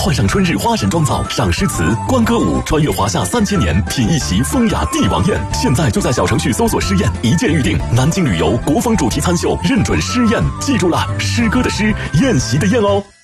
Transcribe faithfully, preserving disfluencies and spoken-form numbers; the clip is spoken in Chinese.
换上春日花神妆造，赏诗词，观歌舞，穿越华夏三千年，品一席风雅帝王宴。现在就在小程序搜索诗宴，一键预定。南京旅游国风主题参秀，认准诗宴，记住了，诗歌的诗，宴席的宴哦。